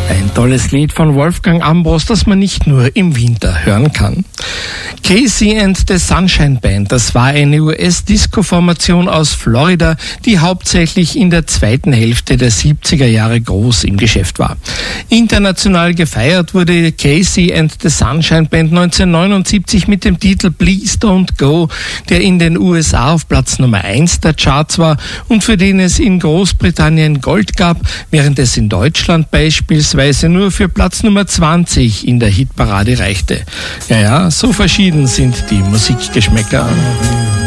Ein tolles Lied von Wolfgang Ambros, das man nicht nur im Winter hören kann. Casey and the Sunshine Band, das war eine US-Disco-Formation aus Florida, die hauptsächlich in der zweiten Hälfte der 70er Jahre groß im Geschäft war. International gefeiert wurde Casey and the Sunshine Band 1979 mit dem Titel Please Don't Go, der in den USA auf Platz Nummer 1 der Charts war und für den es in Großbritannien Gold gab, während es in Deutschland beispielsweise nur für Platz Nummer 20 in der Hitparade reichte. Ja, so verschieden sind die Musikgeschmäcker.